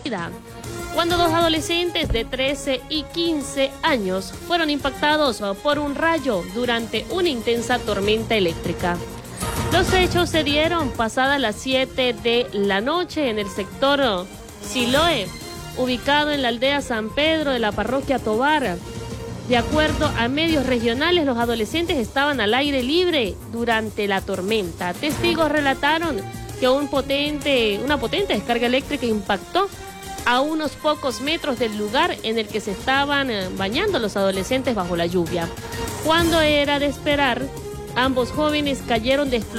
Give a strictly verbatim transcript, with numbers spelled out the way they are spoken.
cuando dos adolescentes de trece y quince años fueron impactados por un rayo durante una intensa tormenta eléctrica. Los hechos se dieron pasadas las siete de la noche en el sector Siloé, ubicado en la aldea San Pedro de la parroquia Tobar. De acuerdo a medios regionales, los adolescentes estaban al aire libre durante la tormenta. Testigos relataron que un potente, una potente descarga eléctrica impactó a unos pocos metros del lugar en el que se estaban bañando los adolescentes bajo la lluvia. Cuando era de esperar, ambos jóvenes cayeron de